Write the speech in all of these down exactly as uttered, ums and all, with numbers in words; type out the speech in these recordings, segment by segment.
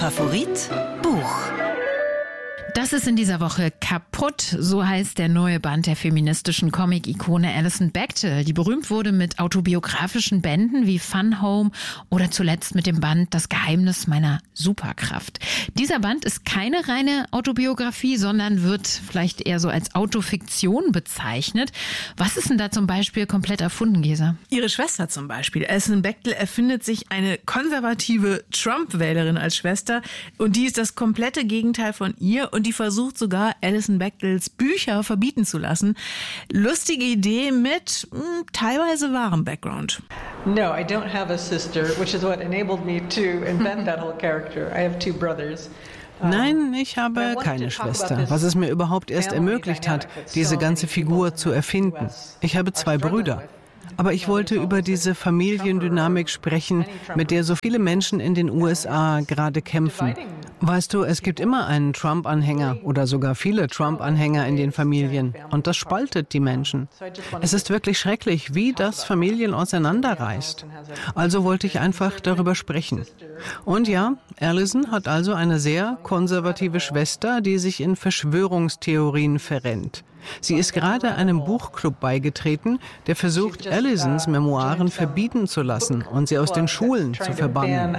Favorit Buch. Das ist in dieser Woche Kaputt, so heißt der neue Band der feministischen Comic-Ikone Alison Bechdel, die berühmt wurde mit autobiografischen Bänden wie Fun Home oder zuletzt mit dem Band Das Geheimnis meiner Superkraft. Dieser Band ist keine reine Autobiografie, sondern wird vielleicht eher so als Autofiktion bezeichnet. Was ist denn da zum Beispiel komplett erfunden, Gesa? Ihre Schwester zum Beispiel. Alison Bechdel erfindet sich eine konservative Trump-Wählerin als Schwester und die ist das komplette Gegenteil von ihr und die versucht sogar, Alison Bechdels Bücher verbieten zu lassen. Lustige Idee mit mh, teilweise wahrem Background. No, I don't have a sister, which is what enabled me to invent that whole character. I have two brothers. Nein, ich habe keine Schwester, was es mir überhaupt erst ermöglicht hat, diese ganze Figur zu erfinden. Ich habe zwei Brüder. Aber ich wollte über diese Familiendynamik sprechen, mit der so viele Menschen in den U S A gerade kämpfen. Weißt du, es gibt immer einen Trump-Anhänger oder sogar viele Trump-Anhänger in den Familien. Und das spaltet die Menschen. Es ist wirklich schrecklich, wie das Familien auseinanderreißt. Also wollte ich einfach darüber sprechen. Und ja, Alison hat also eine sehr konservative Schwester, die sich in Verschwörungstheorien verrennt. Sie ist gerade einem Buchclub beigetreten, der versucht, Alisons Memoiren verbieten zu lassen und sie aus den Schulen zu verbannen.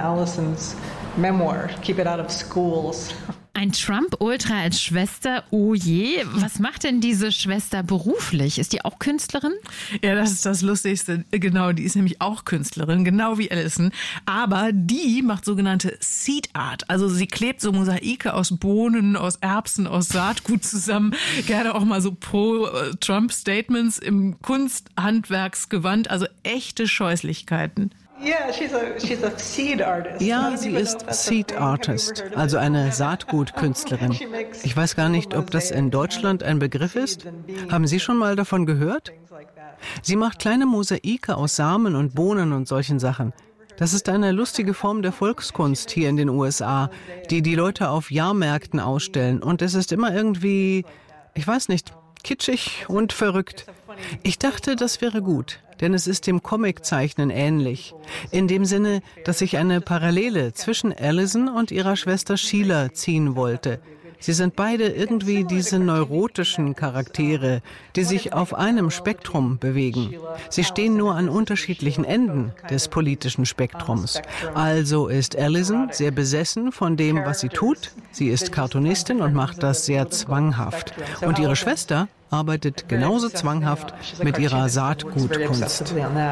Ein Trump-Ultra als Schwester, oh je. Was macht denn diese Schwester beruflich? Ist die auch Künstlerin? Ja, das ist das Lustigste. Genau, die ist nämlich auch Künstlerin, genau wie Alison. Aber die macht sogenannte Seed Art. Also sie klebt so Mosaike aus Bohnen, aus Erbsen, aus Saatgut zusammen. Gerne auch mal so Pro-Trump-Statements im Kunsthandwerksgewand. Also echte Scheußlichkeiten. Ja, sie ist Seed Artist, also eine Saatgutkünstlerin. Ich weiß gar nicht, ob das in Deutschland ein Begriff ist. Haben Sie schon mal davon gehört? Sie macht kleine Mosaike aus Samen und Bohnen und solchen Sachen. Das ist eine lustige Form der Volkskunst hier in den U S A, die die Leute auf Jahrmärkten ausstellen. Und es ist immer irgendwie, ich weiß nicht, kitschig und verrückt. Ich dachte, das wäre gut, denn es ist dem Comiczeichnen ähnlich. In dem Sinne, dass ich eine Parallele zwischen Alison und ihrer Schwester Sheila ziehen wollte. Sie sind beide irgendwie diese neurotischen Charaktere, die sich auf einem Spektrum bewegen. Sie stehen nur an unterschiedlichen Enden des politischen Spektrums. Also ist Alison sehr besessen von dem, was sie tut. Sie ist Cartoonistin und macht das sehr zwanghaft. Und ihre Schwester arbeitet genauso zwanghaft mit ihrer Saatgutkunst.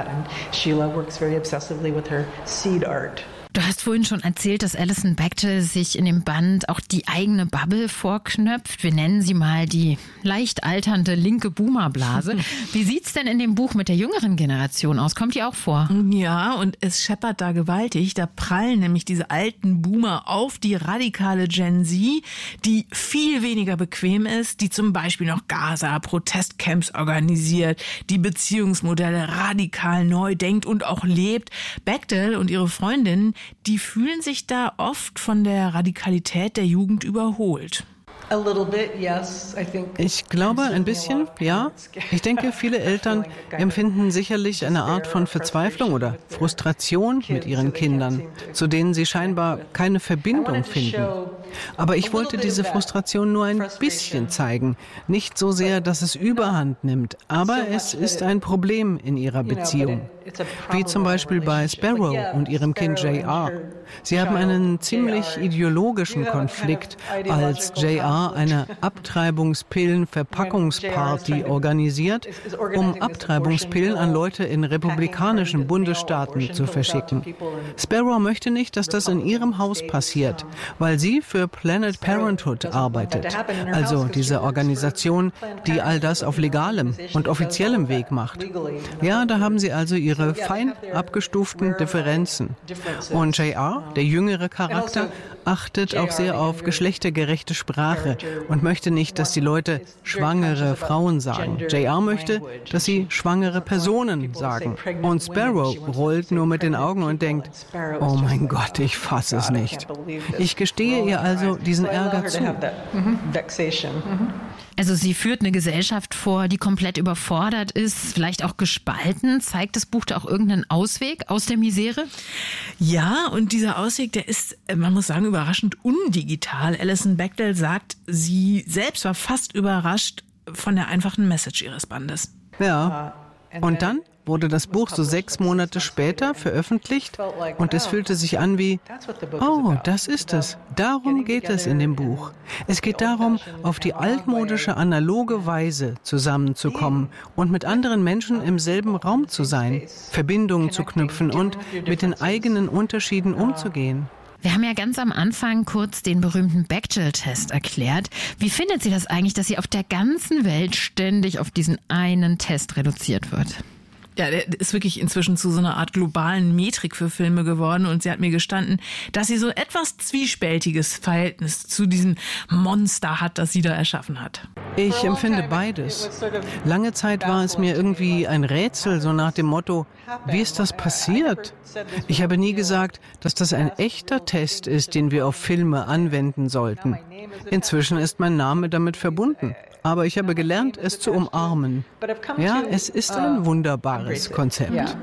Du hast vorhin schon erzählt, dass Alison Bechdel sich in dem Band auch die eigene Bubble vorknöpft. Wir nennen sie mal die leicht alternde linke Boomerblase. Wie sieht's denn in dem Buch mit der jüngeren Generation aus? Kommt die auch vor? Ja, und es scheppert da gewaltig. Da prallen nämlich diese alten Boomer auf die radikale Gen Z, die viel weniger bequem ist, die zum Beispiel noch Gaza-Protestcamps organisiert, die Beziehungsmodelle radikal neu denkt und auch lebt. Bechdel und ihre Freundin, die fühlen sich da oft von der Radikalität der Jugend überholt. Ich glaube, ein bisschen, ja. Ich denke, viele Eltern empfinden sicherlich eine Art von Verzweiflung oder Frustration mit ihren Kindern, zu denen sie scheinbar keine Verbindung finden. Aber ich wollte diese Frustration nur ein bisschen zeigen. Nicht so sehr, dass es Überhand nimmt, aber es ist ein Problem in ihrer Beziehung. Wie zum Beispiel bei Sparrow und ihrem Kind J R. Sie haben einen ziemlich ideologischen Konflikt, als J R eine Abtreibungspillen-Verpackungsparty organisiert, um Abtreibungspillen an Leute in republikanischen Bundesstaaten zu verschicken. Sparrow möchte nicht, dass das in ihrem Haus passiert, weil sie für Planned Parenthood arbeitet, also diese Organisation, die all das auf legalem und offiziellem Weg macht. Ja, da haben sie also ihre fein abgestuften Differenzen. Und J R, der jüngere Charakter, achtet auch sehr auf geschlechtergerechte Sprache und möchte nicht, dass die Leute schwangere Frauen sagen. J R möchte, dass sie schwangere Personen sagen. Und Sparrow rollt nur mit den Augen und denkt, oh mein Gott, ich fasse es nicht. Ich gestehe ihr also diesen Ärger zu. Also sie führt eine Gesellschaft vor, die komplett überfordert ist, vielleicht auch gespalten. Zeigt das Buch da auch irgendeinen Ausweg aus der Misere? Ja, und dieser Ausweg, der ist, man muss sagen, überraschend undigital. Alison Bechdel sagt, sie selbst war fast überrascht von der einfachen Message ihres Bandes. Ja, und dann wurde das Buch so sechs Monate später veröffentlicht und es fühlte sich an wie, oh, das ist es. Darum geht es in dem Buch. Es geht darum, auf die altmodische, analoge Weise zusammenzukommen und mit anderen Menschen im selben Raum zu sein, Verbindungen zu knüpfen und mit den eigenen Unterschieden umzugehen. Wir haben ja ganz am Anfang kurz den berühmten Bechdel-Test erklärt. Wie findet sie das eigentlich, dass sie auf der ganzen Welt ständig auf diesen einen Test reduziert wird? Ja, der ist wirklich inzwischen zu so einer Art globalen Metrik für Filme geworden und sie hat mir gestanden, dass sie so etwas zwiespältiges Verhältnis zu diesem Monster hat, das sie da erschaffen hat. Ich empfinde beides. Lange Zeit war es mir irgendwie ein Rätsel, so nach dem Motto, wie ist das passiert? Ich habe nie gesagt, dass das ein echter Test ist, den wir auf Filme anwenden sollten. Inzwischen ist mein Name damit verbunden. Aber ich habe gelernt, es zu umarmen. Ja, es ist ein wunderbares Konzept.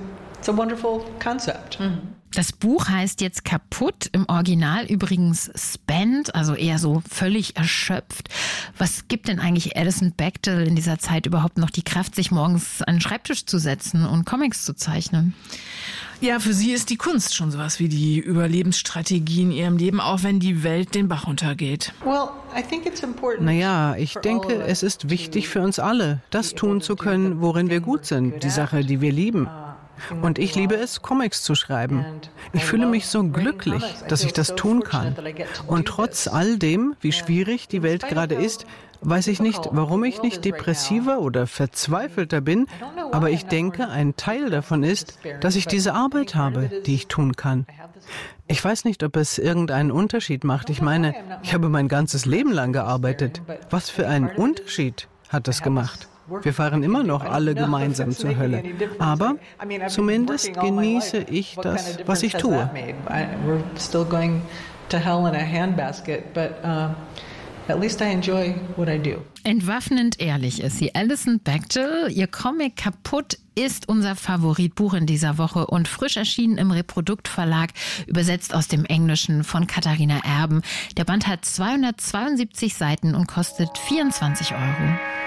Das Buch heißt jetzt Kaputt, im Original übrigens Spent, also eher so völlig erschöpft. Was gibt denn eigentlich Alison Bechdel in dieser Zeit überhaupt noch die Kraft, sich morgens an den Schreibtisch zu setzen und Comics zu zeichnen? Ja, für sie ist die Kunst schon sowas wie die Überlebensstrategie in ihrem Leben, auch wenn die Welt den Bach runtergeht. Naja, ich denke, es ist wichtig für uns alle, das tun zu können, worin wir gut sind, die Sache, die wir lieben. Und ich liebe es, Comics zu schreiben. Ich fühle mich so glücklich, dass ich das tun kann. Und trotz all dem, wie schwierig die Welt gerade ist, weiß ich nicht, warum ich nicht depressiver oder verzweifelter bin, aber ich denke, ein Teil davon ist, dass ich diese Arbeit habe, die ich tun kann. Ich weiß nicht, ob es irgendeinen Unterschied macht. Ich meine, ich habe mein ganzes Leben lang gearbeitet. Was für einen Unterschied hat das gemacht? Wir fahren immer noch alle gemeinsam zur Hölle. Aber zumindest genieße ich das, was ich tue. At least I enjoy what I do. Entwaffnend ehrlich ist sie. Alison Bechdel, ihr Comic Kaputt ist unser Favoritbuch in dieser Woche und frisch erschienen im Reprodukt Verlag, übersetzt aus dem Englischen von Katharina Erben. Der Band hat zweihundertzweiundsiebzig Seiten und kostet vierundzwanzig Euro.